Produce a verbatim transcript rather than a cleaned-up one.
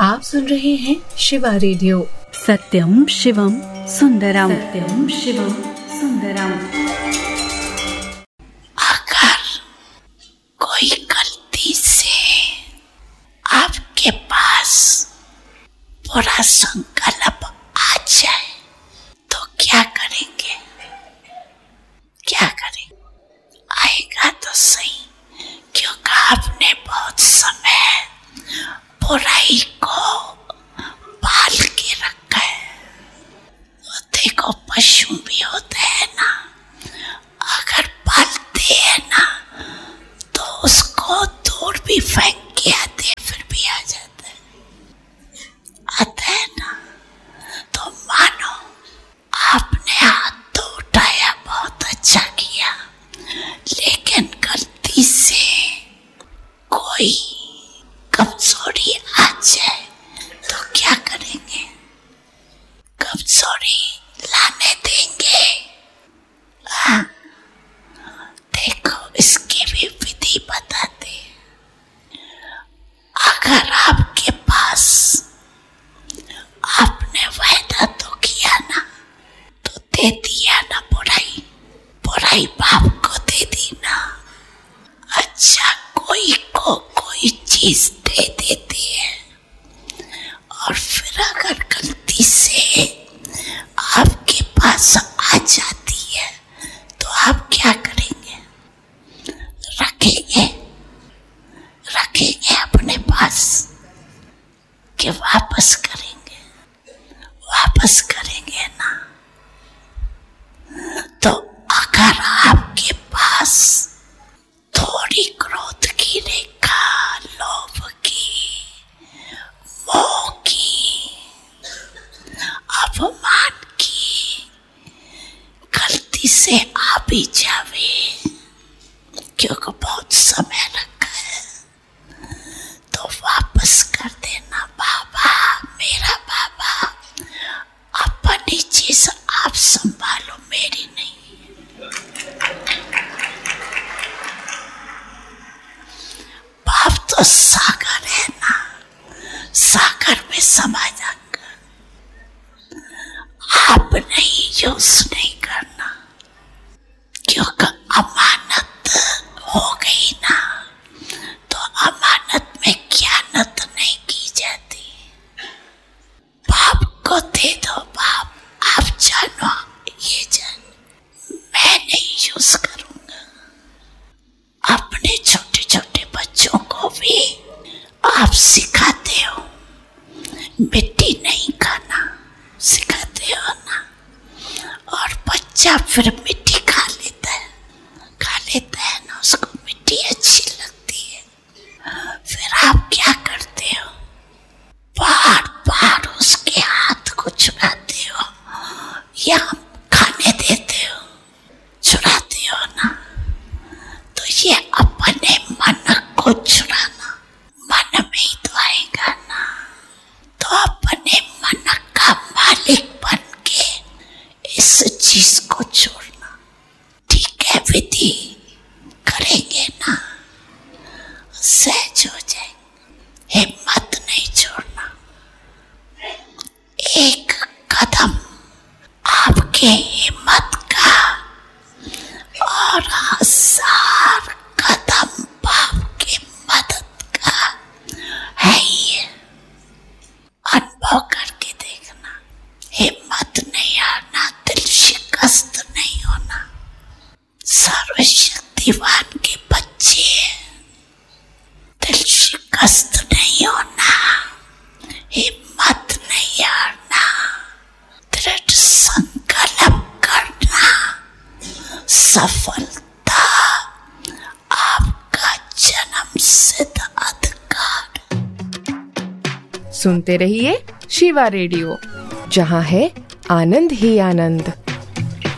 आप सुन रहे हैं शिवा रेडियो। सत्यम शिवम सुंदरम, सत्यम शिवम सुंदरम। अगर कोई गलती से आपके पास बुरा संकल्प आ जाए तो क्या करेंगे? क्या करेंगे? आएगा तो सही, क्योंकि आपने बहुत समय बुराई को पाल के रखा है। तो देखो, पशु भी होते हैं ना, अगर पालते हैं ना तो उसको दूर भी फेंक के आते फिर भी आ जाता है, आता है ना। तो मानो आपने हाथ तो उठाया, बहुत अच्छा किया, लेकिन गलती से कोई कमजोरी आ जाए तो क्या करेंगे? कमजोरी लाने देंगे? हाँ, देखो इसकी भी विधि बताते। अगर आपके पास आपने वायदा तो किया ना, तो दे दिया ना बुराई, बुराई बाप को दे दी ना। अच्छा, कोई को कोई चीज दे देती है और फिर अगर गलती से आपके पास आ जाती है तो आप क्या करेंगे? रखेंगे रखेंगे अपने पास कि वापस करेंगे? वापस करेंगे ना। तो अगर आपके पास थोड़ी क्रोध की रेखा, लोभ की, मोह की, अपमान की गलती से आ भी जावे, क्योंकि बहुत समय रखा है, तो वापस कर देना। बाबा, मेरा बाबा, अपनी चीज आप संभालो, मेरी नहीं। बाप तो सागर है ना, सागर में समा जाकर आप नहीं यूज नहीं करना, क्योंकि अमानत हो गई ना, तो अमानत में खयानत नहीं की जाती। बाप को दे दो, बाप आप जानो, ये जान, मैं नहीं यूज करूंगा। अपने छोटे छोटे बच्चों को भी आप सिखाते हो मिट्टी नहीं खाना, सिखाते हो ना, और बच्चा फिर मिट्टी खा लेता है, खा लेता है ना, उसको मिट्टी अच्छी लगती है। फिर आप क्या करते हो? बार बार उसके हाथ को चुराते हो या खाने देते हो, चुराते हो ना। तो ये अपने मन को चुराना, मन में ही तो आएगा ना। तो अपने मन का मालिक बन के इस चीज को छोड़ना, ठीक है? विधि करेंगे ना, सहज हो जाएंगे। हिम्मत नहीं छोड़ना, एक कदम आपके हिम्मत का और हजार कदम बाप के मदद का है। ये अनुभव करके देखना। हिम्मत नहीं हारना, दिल शिकस्त नहीं होना। सर्वशक्तिवान के बच्चे दिल शिकस्त नहीं होना, हिम्मत नहीं हारना, दृढ़ संकल्प करना। सफलता आपका जन्म सिद्ध अधिकार। सुनते रहिए शिवा रेडियो, जहाँ है आनंद ही आनंद।